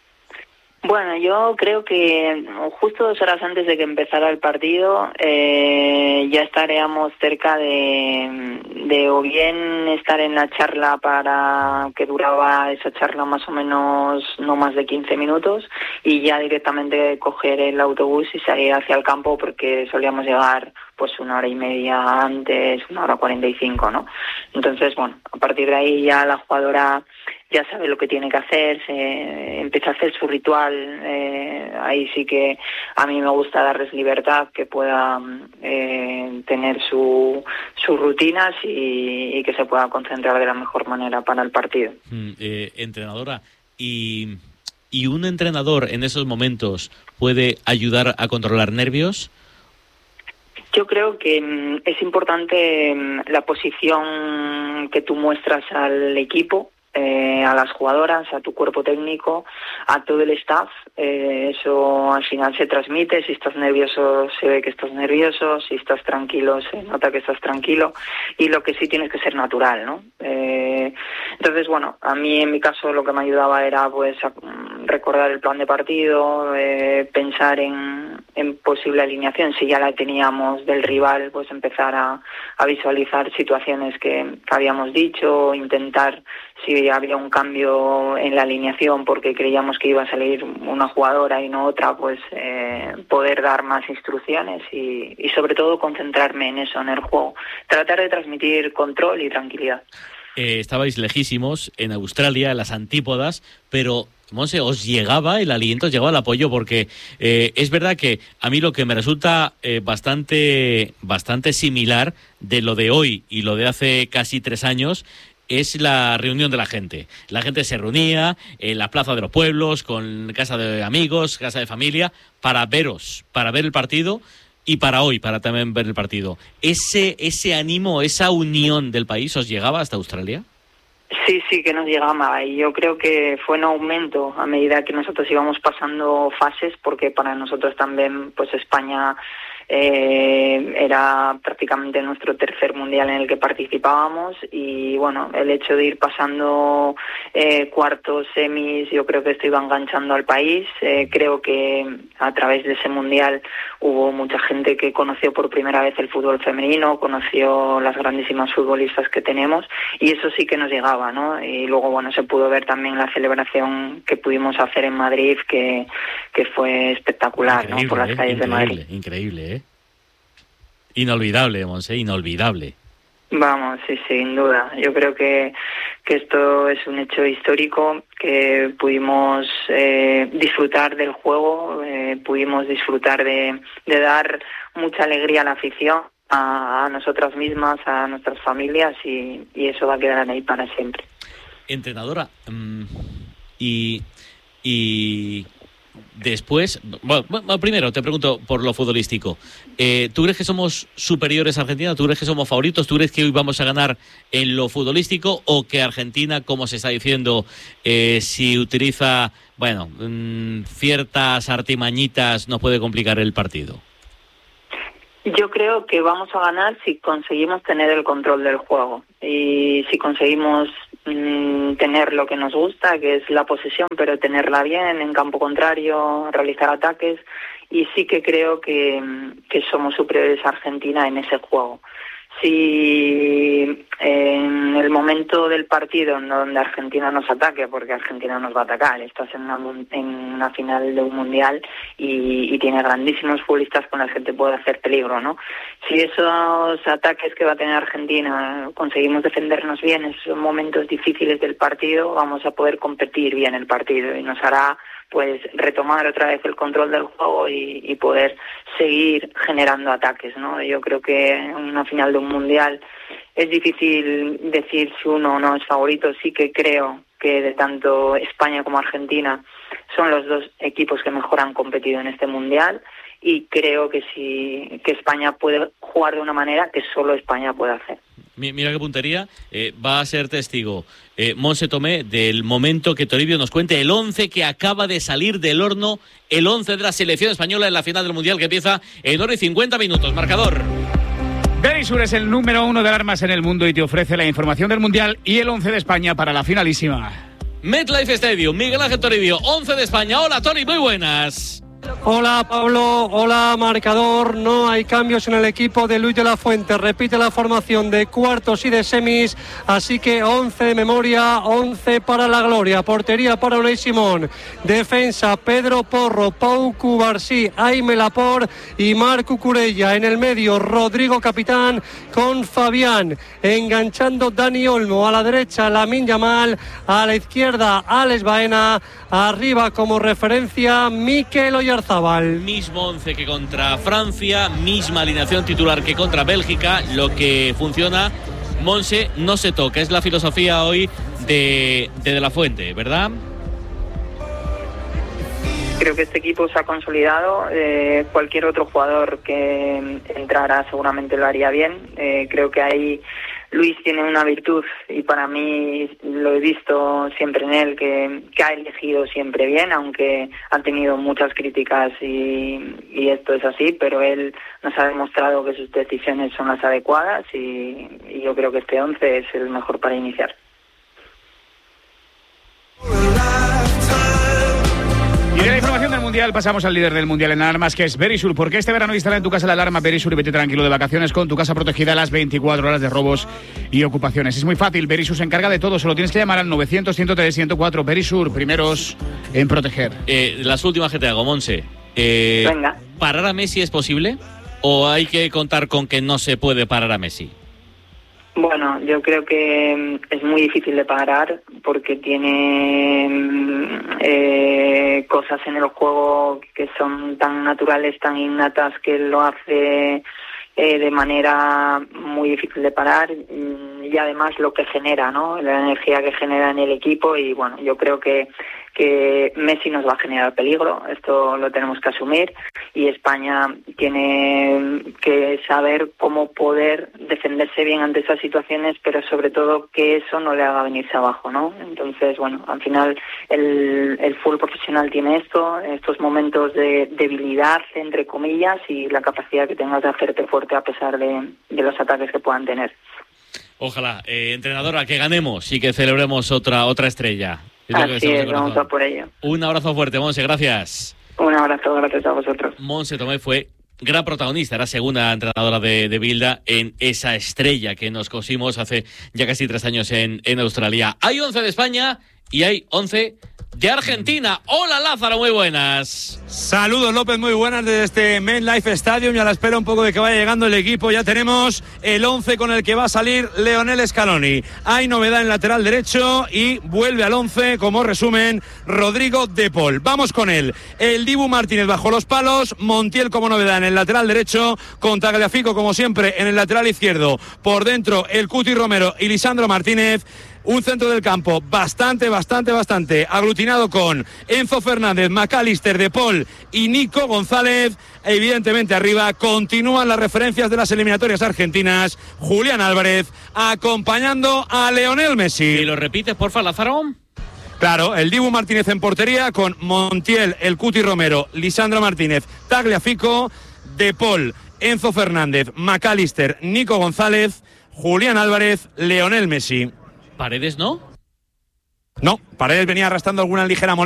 Bueno, yo creo que justo dos horas antes de que empezara el partido eh, ya estaríamos cerca de, de o bien estar en la charla para que duraba esa charla más o menos no más de quince minutos y ya directamente coger el autobús y salir hacia el campo porque solíamos llegar pues una hora y media antes, una hora cuarenta y cinco, ¿no? Entonces, bueno, a partir de ahí ya la jugadora ya sabe lo que tiene que hacer, se empieza a hacer su ritual, eh, ahí sí que a mí me gusta darles libertad, que puedan eh, tener su, sus rutinas y, y que se pueda concentrar de la mejor manera para el partido. Mm, eh, entrenadora, y, ¿y un entrenador en esos momentos puede ayudar a controlar nervios? Yo creo que mm, es importante mm, la posición que tú muestras al equipo, Eh, a las jugadoras, a tu cuerpo técnico, a todo el staff. Eh, eso al final se transmite. Si estás nervioso se ve que estás nervioso, si estás tranquilo se nota que estás tranquilo, y lo que sí tienes que ser natural, ¿no? Eh, entonces, bueno, a mí en mi caso lo que me ayudaba era pues a, recordar el plan de partido, eh, pensar en, en posible alineación, si ya la teníamos del rival, pues empezar a, a visualizar situaciones que, que habíamos dicho, intentar, si había un cambio en la alineación porque creíamos que iba a salir una jugadora y no otra, pues eh, poder dar más instrucciones y, y sobre todo concentrarme en eso, en el juego, tratar de transmitir control y tranquilidad. Eh, estabais lejísimos en Australia, en las antípodas, pero Monse, os llegaba el aliento, os llegaba el apoyo, porque eh, es verdad que a mí lo que me resulta eh, bastante, bastante similar de lo de hoy y lo de hace casi tres años es la reunión de la gente. La gente se reunía en la plaza de los pueblos, con casa de amigos, casa de familia, para veros, para ver el partido y para hoy, para también ver el partido. ¿Ese, ese ánimo, esa unión del país os llegaba hasta Australia? Sí, sí que nos llegaba, y yo creo que fue en aumento a medida que nosotros íbamos pasando fases, porque para nosotros también, pues España eh, era prácticamente nuestro tercer mundial en el que participábamos, y bueno, el hecho de ir pasando eh, cuartos, semis, yo creo que esto iba enganchando al país. Eh, creo que a través de ese mundial hubo mucha gente que conoció por primera vez el fútbol femenino, conoció las grandísimas futbolistas que tenemos, y eso sí que nos llegaba, ¿no? Y luego, bueno, se pudo ver también la celebración que pudimos hacer en Madrid, que, que fue espectacular, increíble, ¿no? Por las eh, calles de Madrid. Increíble, ¿eh? Inolvidable, Monse, inolvidable. Vamos, sí, sin duda. Yo creo que, que esto es un hecho histórico, que pudimos eh, disfrutar del juego, eh, pudimos disfrutar de, de dar mucha alegría a la afición, a, a nosotras mismas, a nuestras familias, y, y eso va a quedar ahí para siempre. Entrenadora, um, y, y después, bueno, bueno, primero te pregunto por lo futbolístico. Eh, ¿Tú crees que somos superiores a Argentina? ¿Tú crees que somos favoritos? ¿Tú crees que hoy vamos a ganar en lo futbolístico, o que Argentina, como se está diciendo, eh, si utiliza, bueno, mmm, ciertas artimañitas, nos puede complicar el partido? Yo creo que vamos a ganar si conseguimos tener el control del juego y si conseguimos mmm, tener lo que nos gusta, que es la posesión, pero tenerla bien en campo contrario, realizar ataques, y sí que creo que, que somos superiores a Argentina en ese juego. Si en el momento del partido en donde Argentina nos ataque, porque Argentina nos va a atacar, estás en una, en una final de un mundial y, y tiene grandísimos futbolistas con los que te puede hacer peligro, ¿no? Si esos ataques que va a tener Argentina conseguimos defendernos bien, esos momentos difíciles del partido, vamos a poder competir bien el partido, y nos hará pues retomar otra vez el control del juego y, y poder seguir generando ataques, ¿no? Yo creo que en una final de un mundial es difícil decir si uno o no es favorito. Sí que creo que de tanto España como Argentina son los dos equipos que mejor han competido en este mundial, y creo que sí, que España puede jugar de una manera que solo España puede hacer. Mira qué puntería, eh, va a ser testigo eh, Monse Tomé del momento que Toribio nos cuente el once que acaba de salir del horno, el once de la selección española en la final del Mundial, que empieza en hora y cincuenta minutos. Marcador. Verisur es el número uno de alarmas en el mundo y te ofrece la información del Mundial y el once de España para la finalísima. MetLife Stadium, Miguel Ángel Toribio, once de España. Hola, Tony, muy buenas. Hola Pablo, hola marcador, no hay cambios en el equipo de Luis de la Fuente, repite la formación de cuartos y de semis, así que once de memoria, once para la gloria, portería para Unai Simón, defensa Pedro Porro, Pau Cubarsí, Aime Laporte y Marc Cucurella, en el medio Rodrigo Capitán con Fabián, enganchando Dani Olmo, a la derecha Lamine Yamal, a la izquierda Alex Baena, arriba como referencia Mikel Oyarzabal. Mismo once que contra Francia, misma alineación titular que contra Bélgica. Lo que funciona, Monse, no se toca. Es la filosofía hoy de De, de la Fuente, ¿verdad? Creo que este equipo se ha consolidado. Eh, cualquier otro jugador que entrara seguramente lo haría bien. Eh, creo que ahí Luis tiene una virtud y para mí lo he visto siempre en él, que, que ha elegido siempre bien, aunque ha tenido muchas críticas y, y esto es así, pero él nos ha demostrado que sus decisiones son las adecuadas y, y yo creo que este once es el mejor para iniciar. Y de la información del Mundial pasamos al líder del Mundial en alarmas, que es Verisur. Porque este verano instala en tu casa la alarma Verisur y vete tranquilo de vacaciones con tu casa protegida a las veinticuatro horas de robos y ocupaciones. Es muy fácil, Verisur se encarga de todo. Solo tienes que llamar al novecientos, ciento tres, ciento cuatro. Verisur, primeros en proteger. Eh, las últimas que te hago, Monse. Eh, Venga. ¿Parar a Messi es posible? ¿O hay que contar con que no se puede parar a Messi? Bueno, yo creo que es muy difícil de parar porque tiene eh, cosas en el juego que son tan naturales, tan innatas, que lo hace eh, de manera muy difícil de parar, y además lo que genera, ¿no? La energía que genera en el equipo. Y bueno, yo creo que que Messi nos va a generar peligro, esto lo tenemos que asumir, y España tiene que saber cómo poder defenderse bien ante esas situaciones, pero sobre todo que eso no le haga venirse abajo, ¿no? Entonces, bueno, al final el, el fútbol profesional tiene esto, estos momentos de debilidad, entre comillas, y la capacidad que tengas de hacerte fuerte a pesar de, de los ataques que puedan tener. Ojalá, eh, entrenadora, que ganemos y que celebremos otra otra estrella. Es Así es, vamos a por ello. Un abrazo fuerte, Monse, gracias. Un abrazo, gracias a vosotros. Monse Tomé fue gran protagonista, era segunda entrenadora de, de Bilda en esa estrella que nos cosimos hace ya casi tres años en, en Australia. Hay once de España y hay once de Argentina. Hola Lázaro, muy buenas. Saludos López, muy buenas desde este MetLife Stadium y a la espera un poco de que vaya llegando el equipo. Ya tenemos el once con el que va a salir Lionel Scaloni. Hay novedad en lateral derecho y vuelve al once como resumen Rodrigo De Paul. Vamos con él. El Dibu Martínez bajo los palos, Montiel como novedad en el lateral derecho, con Tagliafico como siempre en el lateral izquierdo. Por dentro el Cuti Romero y Lisandro Martínez. Un centro del campo bastante, bastante, bastante aglutinado con Enzo Fernández, McAllister, De Paul y Nico González. Evidentemente arriba continúan las referencias de las eliminatorias argentinas. Julián Álvarez acompañando a Lionel Messi. ¿Y lo repites, porfa, Lázaro? Claro, el Dibu Martínez en portería con Montiel, el Cuti Romero, Lisandro Martínez, Tagliafico, De Paul, Enzo Fernández, McAllister, Nico González, Julián Álvarez, Lionel Messi. ¿Paredes no? No, Paredes venía arrastrando alguna ligera molestia.